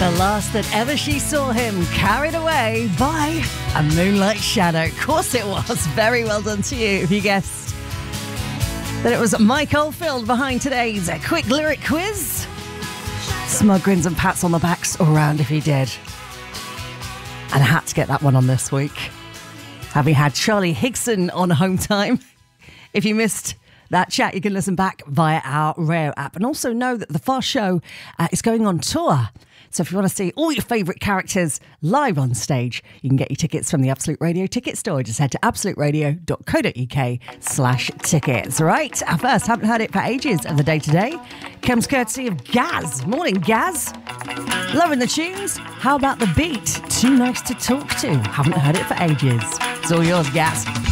The last that ever she saw him, carried away by a moonlight shadow. Of course it was. Very well done to you if you guessed that it was Mike Oldfield behind today's quick lyric quiz. Smug grins and pats on the backs all round if you did. And I had to get that one on this week, having had Charlie Higson on Home Time. If you missed that chat, you can listen back via our Rayo app. And also know that the Fast Show is going on tour. So if you want to see all your favourite characters live on stage, you can get your tickets from the Absolute Radio ticket store. Just head to absoluteradio.co.uk/tickets. Right, our first Haven't Heard It for Ages of the day today comes courtesy of Gaz. Morning, Gaz. Loving the tunes. How about the beat? Too nice to talk to. Haven't heard it for ages. It's all yours, Gaz.